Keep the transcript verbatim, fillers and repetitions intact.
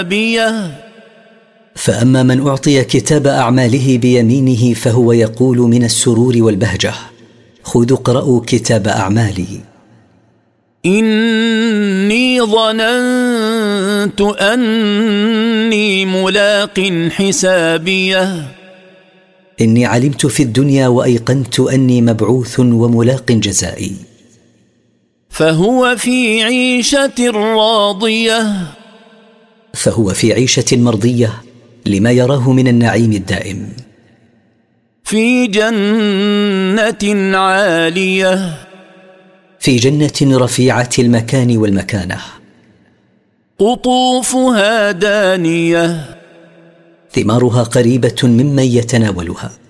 حسابيه. فأما من أعطي كتاب أعماله بيمينه فهو يقول من السرور والبهجة: خذوا اقرءوا كتاب أعمالي، إني ظننت أني ملاق حسابيه. إني علمت في الدنيا وأيقنت أني مبعوث وملاق جزائي. فهو في عيشة راضية. فهو في عيشة مرضية لما يراه من النعيم الدائم. في جنة عالية. في جنة رفيعة المكان والمكانة. قطوفها دانية. ثمارها قريبة ممن يتناولها.